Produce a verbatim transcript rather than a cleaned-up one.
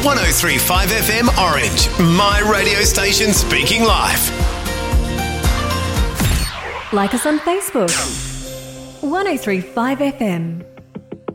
one oh three point five F M Orange, my radio station speaking live. Like us on Facebook. one oh three point five F M.